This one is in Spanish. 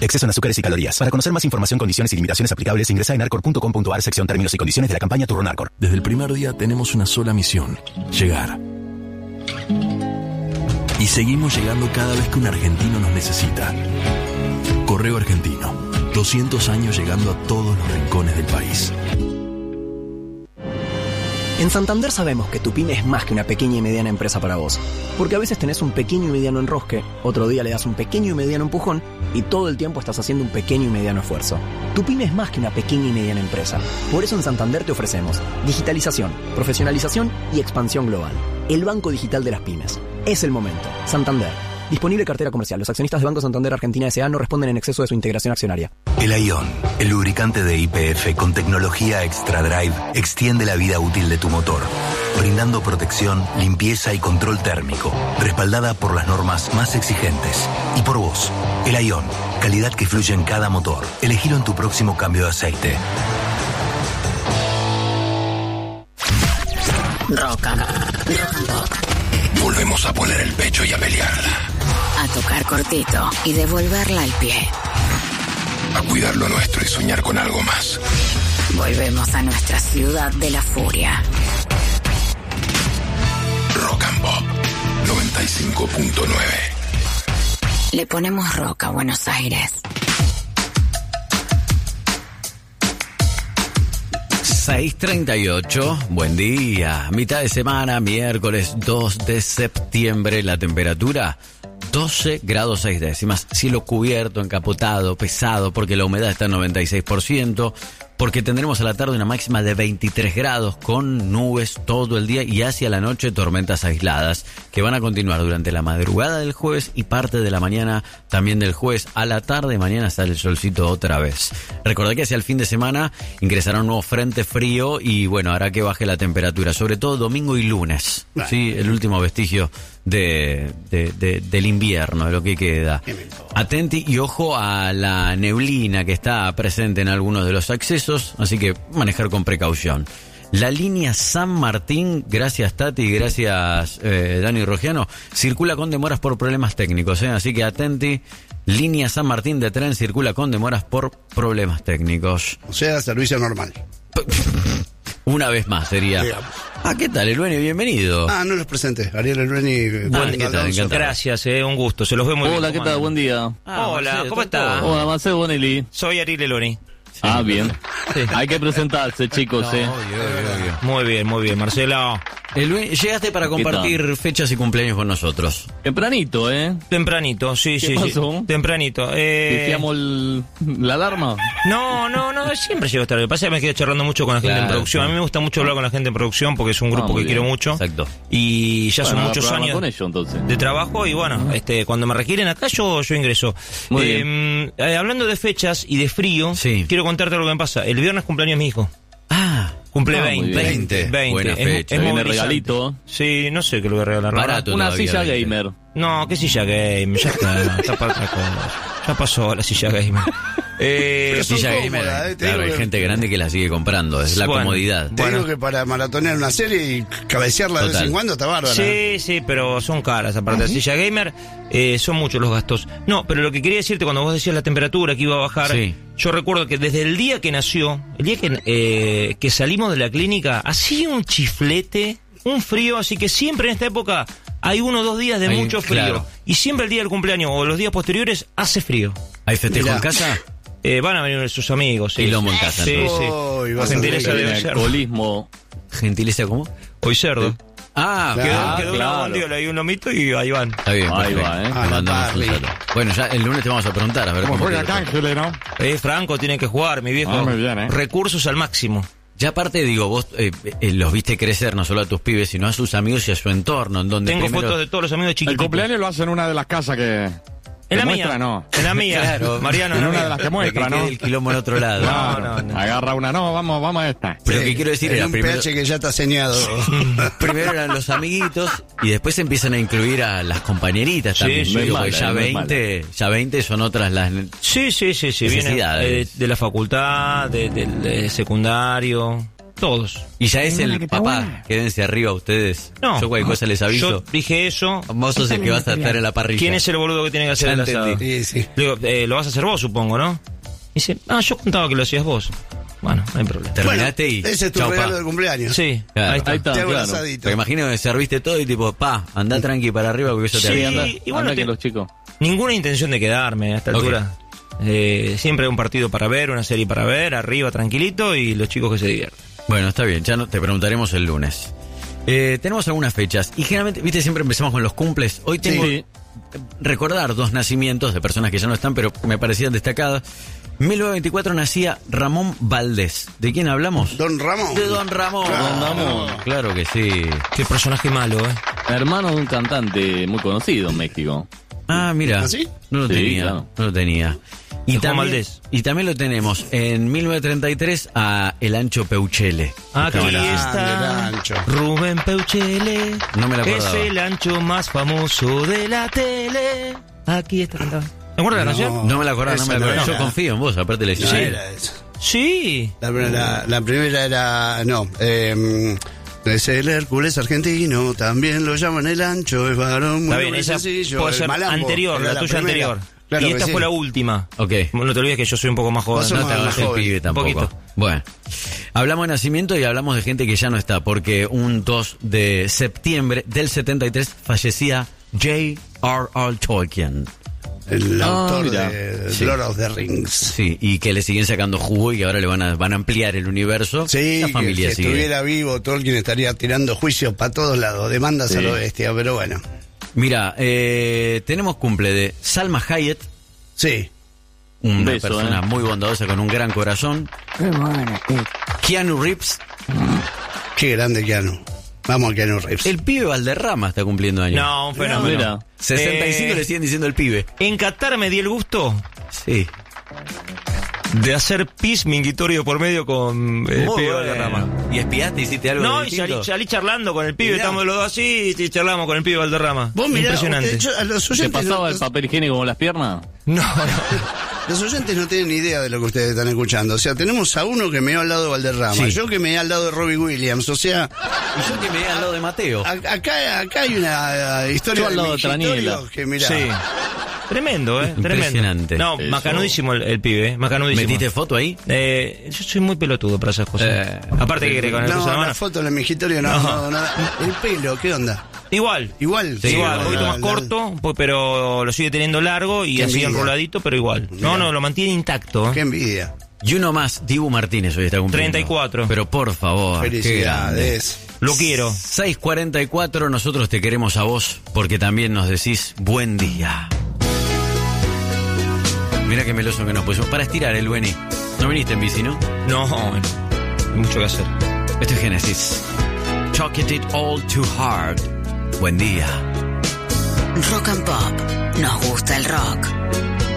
Exceso en azúcares y calorías. Para conocer más información, condiciones y limitaciones aplicables, ingresa en narcor.com.ar, sección términos y condiciones de la campaña Turro Narcor. Desde el primer día tenemos una sola misión: llegar. Y seguimos llegando cada vez que un argentino nos necesita. Correo Argentino. 200 años llegando a todos los rincones del país. En Santander sabemos que tu pyme es más que una pequeña y mediana empresa para vos. Porque a veces tenés un pequeño y mediano enrosque, otro día le das un pequeño y mediano empujón y todo el tiempo estás haciendo un pequeño y mediano esfuerzo. Tu pyme es más que una pequeña y mediana empresa. Por eso en Santander te ofrecemos digitalización, profesionalización y expansión global. El banco digital de las pymes. Es el momento. Santander. Disponible cartera comercial. Los accionistas de Banco Santander Argentina S.A. no responden en exceso de su integración accionaria. El Ion, el lubricante de YPF con tecnología Extra Drive, extiende la vida útil de tu motor, brindando protección, limpieza y control térmico, respaldada por las normas más exigentes. Y por vos, el Ion, calidad que fluye en cada motor. Elegilo en tu próximo cambio de aceite. Rock and Pop. Volvemos a poner el pecho y a pelearla. A tocar cortito y devolverla al pie. A cuidar lo nuestro y soñar con algo más. Volvemos a nuestra ciudad de la furia. Rock and Pop 95.9. Le ponemos rock a Buenos Aires. 6:38, buen día, mitad de semana, miércoles 2 de septiembre, la temperatura 12 grados 6 décimas, cielo cubierto, encapotado, pesado, porque la humedad está en 96%, porque tendremos a la tarde una máxima de 23 grados con nubes todo el día y hacia la noche tormentas aisladas que van a continuar durante la madrugada del jueves y parte de la mañana también del jueves. A la tarde mañana sale el solcito otra vez. Recordad que hacia el fin de semana ingresará un nuevo frente frío y bueno, hará que baje la temperatura, sobre todo domingo y lunes. Bueno. Sí, el último vestigio del invierno, de lo que queda. Atenti y ojo a la neblina que está presente en algunos de los accesos, así que manejar con precaución. La línea San Martín, gracias Tati, gracias Dani Rogiano, circula con demoras por problemas técnicos, así que atenti. Línea San Martín de tren circula con demoras por problemas técnicos. O sea, servicio normal. Una vez más sería. Digamos. ¿Qué tal, Elueni? Bienvenido. No los presenté. Ariel Elueni. ¿Qué tal? Encantado. Gracias, un gusto. Se los ve muy bien. Hola, ¿qué tal? Buen día. Hola, Marcelo, ¿cómo está? Hola, Marcelo Bonelli. Soy Ariel Elueni. Sí. Bien. Sí. Hay que presentarse, chicos. Obvio. Muy bien, Marcelo. Llegaste para compartir fechas y cumpleaños con nosotros. Tempranito, Tempranito, sí. ¿Qué pasó? Tempranito. ¿Pifiamos la alarma? No, siempre llego tarde. Lo que pasa es que me quedo charlando mucho con la gente en producción. A mí me gusta mucho hablar con la gente en producción porque es un grupo que quiero mucho. Exacto. Y ya son muchos años con ellos, entonces, de trabajo y bueno, cuando me requieren acá yo ingreso. Muy bien. Hablando de fechas y de frío, quiero contarte lo que me pasa. El viernes cumpleaños mi hijo. Cumple 20. Buena fecha. Viene regalito. Sí, no sé qué le voy a regalar. Barato. Una silla gamer. No, ¿qué silla gamer? Ya está para otra cosa. Ya pasó la silla gamer. Silla gamer, claro, hay gente grande que la sigue comprando, es la comodidad. Te digo que para maratonear una serie y cabecearla de vez en cuando está bárbara. Sí, pero son caras, aparte de la silla gamer, son muchos los gastos. No, pero lo que quería decirte cuando vos decías la temperatura que iba a bajar, yo recuerdo que desde el día que nació, el día que salimos de la clínica, hacía un chiflete, un frío, así que siempre en esta época hay 1 o 2 días de mucho frío. Claro. Y siempre el día del cumpleaños o los días posteriores hace frío. ¿Hay festejo en casa? Van a venir sus amigos. Y lomo en casa. Sí. Gentileza de alcoholismo. ¿Gentileza cómo? Hoy cerdo. Claro. Quedó una bondiola y un lomito y ahí van. Está bien, ahí va, Bueno, ya el lunes te vamos a preguntar a ver cómo juega Cángel, ¿no? Franco tiene que jugar, mi viejo. Muy bien, Recursos al máximo. Ya aparte, digo, vos los viste crecer no solo a tus pibes, sino a sus amigos y a su entorno, en donde tengo fotos de todos los amigos chiquitos. El cumpleaños lo hace en una de las casas que... En la muestra, mía. No. En la mía. Claro. Mariano. En una de las que muestra, ¿no? El quilombo en otro lado. No. Agarra una, vamos a esta. Pero lo que quiero decir era un primero, PH que ya está señado. Primero eran los amiguitos y después empiezan a incluir a las compañeritas también. Sí, ya 20 son otras las necesidades. Viene de la facultad, del secundario. Todos. Y ya es el papá, quédense arriba ustedes. No. Yo cualquier cosa les aviso. Yo dije eso. Vos sos el que vas a estar en la parrilla. ¿Quién es el boludo que tiene que hacer el asado? Sí. Digo, lo vas a hacer vos, supongo, ¿no? Dice, yo contaba que lo hacías vos. Bueno, no hay problema. Terminaste y... Ese es tu chau, regalo pa. de cumpleaños. Sí, Claro. ahí está. Ahí está, Te hago el claro. asadito. Me imagino que serviste todo y tipo, andá tranqui para arriba porque eso te Sí, avisa. Anda, y bueno, anda que los chicos. Ninguna intención de quedarme a esta altura. Siempre un partido para ver, una serie para ver, arriba tranquilito y los chicos que se divierten. Bueno, está bien, ya no, te preguntaremos el lunes. Tenemos algunas fechas y generalmente, viste, siempre empezamos con los cumples. Hoy tengo Sí. recordar 2 nacimientos de personas que ya no están, pero me parecían destacadas. 1924 nacía Ramón Valdés. ¿De quién hablamos? Don Ramón. De Don Ramón. Don Ramón. Claro que sí. Qué personaje malo, Hermano de un cantante muy conocido en México. Ah, mira. ¿Ah, sí? No lo Sí, tenía. claro. No lo tenía. De Juan Valdés. Y también lo tenemos en 1933 a El Ancho Peuchele. Aquí Estaba grande, está el ancho. Rubén Peuchele. No me la Es acordaba. el ancho más famoso de la tele. Aquí está cantado. ¿Te acuerdas de la canción? No me la acordaba, no esa me la acordaba. no Yo era. confío en vos, aparte le No decía. era eso. Sí. La primera era. No. Es el Hércules argentino, también lo llaman el ancho, es varón muy Está bien, noble y esa sencillo. puede El ser Malambo anterior, era la tuya primera. anterior. Claro y que esta sí. fue la última. Ok. No te olvides que yo soy un poco más joven. Vos sos No te hagas el joven. pibe tampoco. poquito. Bueno, hablamos de nacimiento y hablamos de gente que ya no está, porque un 2 de septiembre del 73 fallecía J.R.R. Tolkien. El autor mira. de Sí. Lord of the Rings. Sí, y que le siguen sacando jugo y que ahora le van a ampliar el universo. Sí, la que familia si sigue. estuviera vivo, Tolkien estaría tirando juicios para todos lados, demandas a lo bestia, pero bueno. Mira, tenemos cumple de Salma Hayek, Sí. una Beso, persona muy bondadosa con un gran corazón. Keanu Reeves, Qué grande Keanu. Vamos a Keanu Reeves. el pibe Valderrama está cumpliendo años. No, un fenómeno. Mira. 65 le siguen diciendo el pibe. En Qatar me di el gusto Sí. de hacer pis minguitorio por medio con el Muy pibe bueno. Valderrama. ¿Y espiaste? ¿Hiciste algo No, y distinto? salí charlando con el pibe, Mirá. estamos los dos así y charlamos con el pibe Valderrama. Vos mirá, Impresionante. a los ¿Te oyentes, pasaba el los, papel higiénico con las piernas? No, los oyentes no tienen ni idea de lo que ustedes están escuchando. O sea, tenemos a uno que me ha al lado de Valderrama, Sí. yo que me he al lado de Robbie Williams. O sea, Y yo que me al lado de Mateo. acá hay una historia Yo al lado de Traniela. mingitorios que mirá. sí. Tremendo, Impresionante. Tremendo. No, Eso. macanudísimo el pibe, macanudísimo. ¿Metiste foto ahí? Yo soy muy pelotudo para esas cosas. Aparte que con el coso en la No, mano. la foto en el mingitorio no, nada. El pelo, ¿qué onda? Igual. Igual. Sí, Igual, un poquito la- más la- corto, pero lo sigue teniendo largo y Qué así envidia. enroladito, pero igual. No, lo mantiene intacto. Qué envidia. Y uno más, Dibu Martínez hoy está cumpliendo. 34. Pero por favor, qué grande. Felicidades. Lo quiero. 6:44, nosotros te queremos a vos porque también nos decís buen día. Mira qué meloso que nos pusimos. Para estirar el Bueni. No viniste en bici, ¿no? No, bueno, hay mucho que hacer. Esto es Génesis. Talk it all too hard. Buen día. Rock and Pop. Nos gusta el rock.